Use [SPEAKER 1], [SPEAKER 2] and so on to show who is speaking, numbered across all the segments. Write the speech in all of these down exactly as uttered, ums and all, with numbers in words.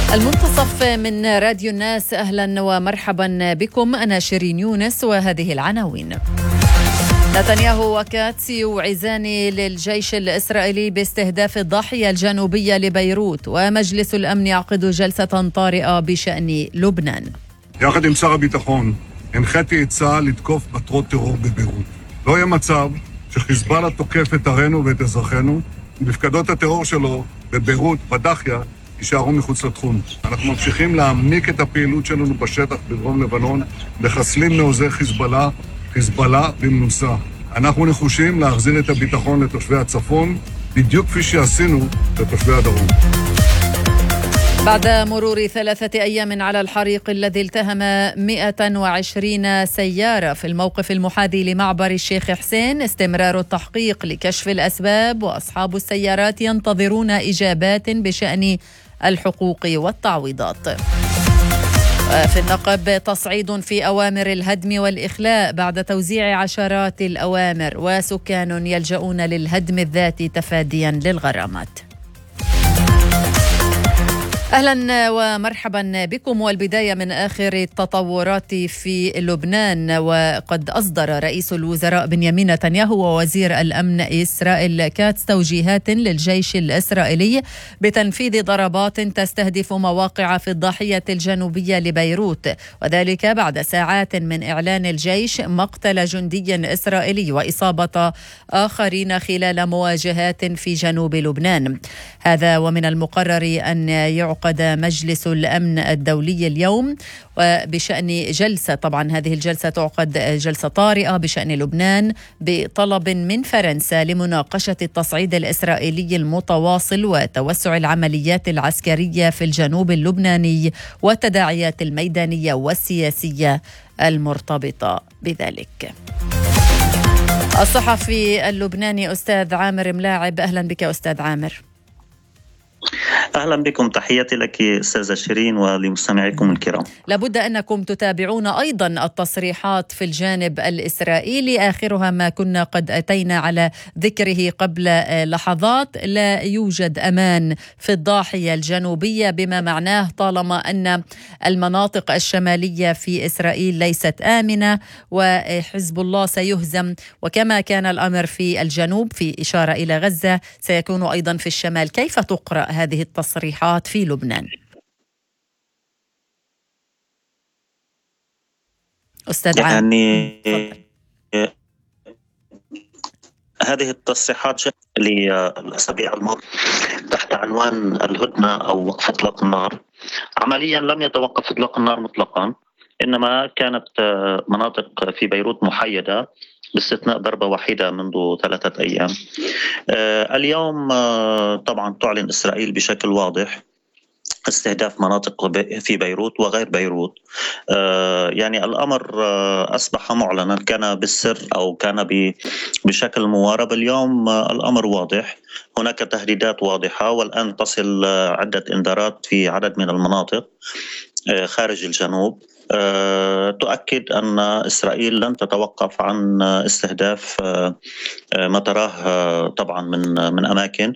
[SPEAKER 1] المنتصف من راديو الناس، أهلا ومرحبا بكم. أنا شيرين يونس وهذه العناوين. نتنياهو وكاتس يوعزان للجيش الإسرائيلي باستهداف الضاحية الجنوبية لبيروت، ومجلس الأمن يعقد جلسة طارئة بشأن لبنان.
[SPEAKER 2] יחד עם שר הביטחון הנחיתי את צה"ל לתקוף מטרות טרור בביירות. לא יהיה מצב שחיזבאללה תוקף את ערינו ואת אזרחינו, ומפקדות הטרור שלו בביירות, בדאחיה, יישארו מחוץ לתחום. אנחנו ממשיכים להעמיק את הפעילות שלנו בשטח בדרום לבנון, מחסלים מעוזי חיזבאללה, חיזבאללה במנוסה. אנחנו נחושים להחזיר את הביטחון לתושבי הצפון, בדיוק כפי שעשינו לתושבי הדרום.
[SPEAKER 1] بعد مرور ثلاثة أيام على الحريق الذي التهم مئة وعشرين سيارة في الموقف المحاذي لمعبر الشيخ حسين، استمرار التحقيق لكشف الأسباب، وأصحاب السيارات ينتظرون إجابات بشأن الحقوق والتعويضات. في النقب تصعيد في أوامر الهدم والإخلاء بعد توزيع عشرات الأوامر، وسكان يلجؤون للهدم الذاتي تفاديا للغرامات. أهلا ومرحبا بكم. والبداية من آخر التطورات في لبنان. وقد أصدر رئيس الوزراء بنيامين نتنياهو ووزير الأمن إسرائيل كاتس توجيهات للجيش الإسرائيلي بتنفيذ ضربات تستهدف مواقع في الضاحية الجنوبية لبيروت، وذلك بعد ساعات من إعلان الجيش مقتل جندي إسرائيلي وإصابة آخرين خلال مواجهات في جنوب لبنان. هذا ومن المقرر أن يعقد قد مجلس الأمن الدولي اليوم وبشأن جلسة، طبعا هذه الجلسة تعقد جلسة طارئة بشأن لبنان بطلب من فرنسا لمناقشة التصعيد الإسرائيلي المتواصل وتوسع العمليات العسكرية في الجنوب اللبناني والتداعيات الميدانية والسياسية المرتبطة بذلك. الصحفي اللبناني أستاذ عامر ملاعب، أهلا بك أستاذ عامر.
[SPEAKER 3] أهلا بكم، تحياتي لك أستاذة شيرين ولمستمعيكم الكرام.
[SPEAKER 1] لابد أنكم تتابعون أيضا التصريحات في الجانب الإسرائيلي، آخرها ما كنا قد أتينا على ذكره قبل لحظات: لا يوجد أمان في الضاحية الجنوبية، بما معناه طالما أن المناطق الشمالية في إسرائيل ليست آمنة وحزب الله سيهزم، وكما كان الأمر في الجنوب في إشارة إلى غزة سيكون أيضا في الشمال. كيف تقرأ هذه التصريحات في لبنان؟ أستاذ
[SPEAKER 3] يعني عام. هذه التصريحات للأسابيع الماضية تحت عنوان الهدنة أو وقف إطلاق النار. عمليا لم يتوقف إطلاق النار مطلقا، إنما كانت مناطق في بيروت محيدة باستثناء ضربة واحدة منذ ثلاثة أيام. اليوم طبعا تعلن إسرائيل بشكل واضح استهداف مناطق في بيروت وغير بيروت. يعني الأمر أصبح معلنا، كان بالسر أو كان بشكل موارب. اليوم الأمر واضح، هناك تهديدات واضحة، والآن تصل عدة إنذارات في عدد من المناطق خارج الجنوب تؤكد أن إسرائيل لن تتوقف عن استهداف ما تراه طبعا من من أماكن،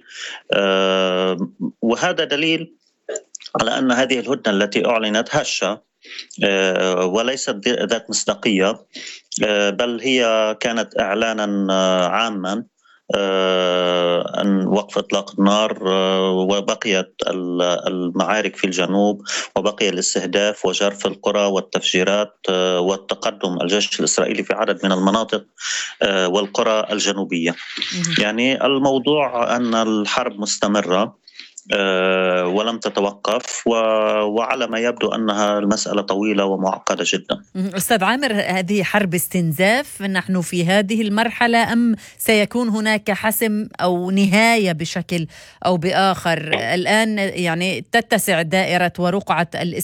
[SPEAKER 3] وهذا دليل على أن هذه الهدنة التي أعلنت هشة وليست ذات مصداقية، بل هي كانت إعلانا عاما أن وقف إطلاق النار، وبقيت المعارك في الجنوب، وبقي الاستهداف وجرف القرى والتفجيرات والتقدم الجيش الإسرائيلي في عدد من المناطق والقرى الجنوبية. يعني الموضوع أن الحرب مستمرة ولم تتوقف، وعلى ما يبدو أنها المسألة طويلة ومعقدة جدا.
[SPEAKER 1] أستاذ عامر، هذه حرب استنزاف نحن في هذه المرحلة، أم سيكون هناك حسم أو نهاية بشكل أو بآخر؟ الآن يعني تتسع دائرة ورقعة